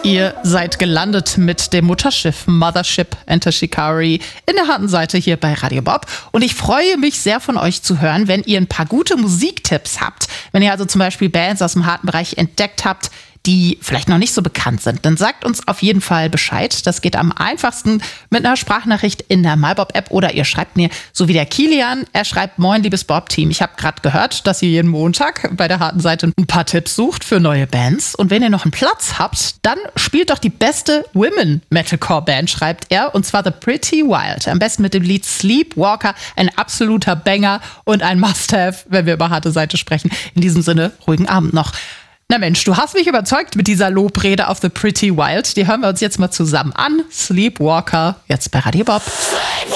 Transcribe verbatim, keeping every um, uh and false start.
Ihr seid gelandet mit dem Mutterschiff Mothership Enter Shikari in der harten Seite hier bei Radio Bob. Und ich freue mich sehr von euch zu hören, wenn ihr ein paar gute Musiktipps habt. Wenn ihr also zum Beispiel Bands aus dem harten Bereich entdeckt habt, die vielleicht noch nicht so bekannt sind, dann sagt uns auf jeden Fall Bescheid. Das geht am einfachsten mit einer Sprachnachricht in der MyBob-App oder ihr schreibt mir, so wie der Kilian, er schreibt: Moin, liebes Bob-Team. Ich habe gerade gehört, dass ihr jeden Montag bei der harten Seite ein paar Tipps sucht für neue Bands. Und wenn ihr noch einen Platz habt, dann spielt doch die beste Women-Metalcore-Band, schreibt er, und zwar The Pretty Wild. Am besten mit dem Lied Sleepwalker, ein absoluter Banger und ein Must-Have, wenn wir über harte Seite sprechen. In diesem Sinne, ruhigen Abend noch. Na Mensch, du hast mich überzeugt mit dieser Lobrede auf The Pretty Wild. Die hören wir uns jetzt mal zusammen an. Sleepwalker, jetzt bei Radio Bob.